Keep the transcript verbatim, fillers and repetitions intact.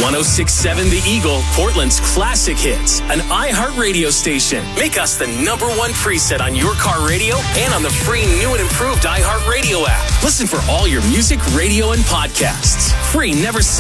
one oh six point seven The Eagle, Portland's classic hits, an iHeartRadio station. Make us the number one preset on your car radio and on the free new and improved iHeartRadio app. Listen for all your music, radio, and podcasts. Free, never settle.